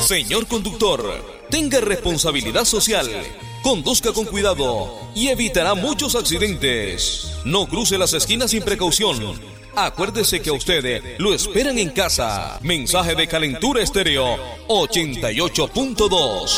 Señor conductor, tenga responsabilidad social, conduzca con cuidado y evitará muchos accidentes. No cruce las esquinas sin precaución. Acuérdese que a usted lo esperan en casa. Mensaje de Calentura Estéreo 88.2.